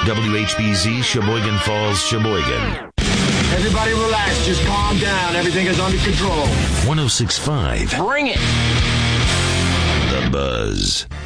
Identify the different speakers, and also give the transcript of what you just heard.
Speaker 1: WHBZ, Sheboygan Falls, Sheboygan.
Speaker 2: Everybody relax. Just calm down. Everything is under control.
Speaker 1: 106.5.
Speaker 2: Bring it.
Speaker 1: The Buzz.